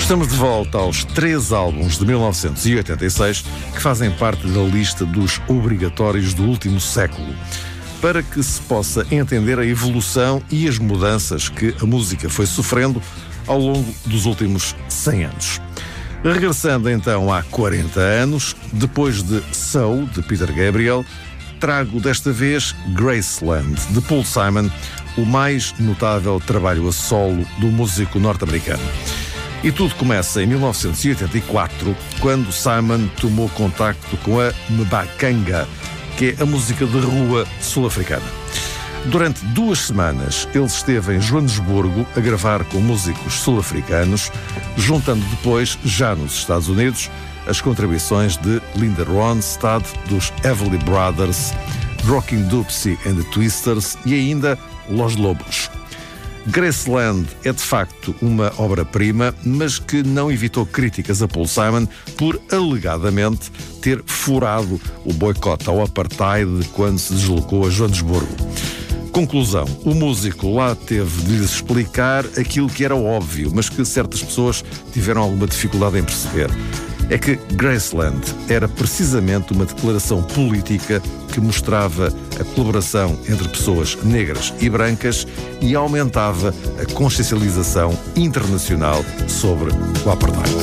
Estamos de volta aos 3 álbuns de 1986 que fazem parte da lista dos obrigatórios do último século, para que se possa entender a evolução e as mudanças que a música foi sofrendo ao longo dos últimos 100 anos. Regressando então há 40 anos, depois de So, de Peter Gabriel, trago desta vez Graceland, de Paul Simon, o mais notável trabalho a solo do músico norte-americano. E tudo começa em 1984, quando Simon tomou contacto com a mbaqanga, que é a música de rua sul-africana. Durante 2 semanas, ele esteve em Joanesburgo a gravar com músicos sul-africanos, juntando depois, já nos Estados Unidos, as contribuições de Linda Ronstadt, dos Everly Brothers, Rockin' Dopsy and the Twisters e ainda Los Lobos. Graceland é de facto uma obra-prima, mas que não evitou críticas a Paul Simon por, alegadamente, ter furado o boicote ao apartheid quando se deslocou a Joanesburgo. Conclusão, o músico lá teve de lhes explicar aquilo que era óbvio, mas que certas pessoas tiveram alguma dificuldade em perceber. É que Graceland era precisamente uma declaração política que mostrava a colaboração entre pessoas negras e brancas e aumentava a consciencialização internacional sobre o apartheid.